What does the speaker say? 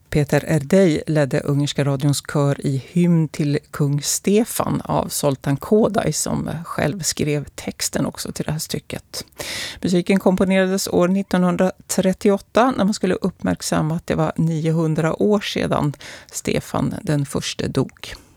Peter Erdei ledde ungerska radions kör i hymn till kung Stefan av Zoltán Kodály, som själv skrev texten också till det här stycket. Musiken komponerades år 1938 när man skulle uppmärksamma att det var 900 år sedan Stefan den förste dog.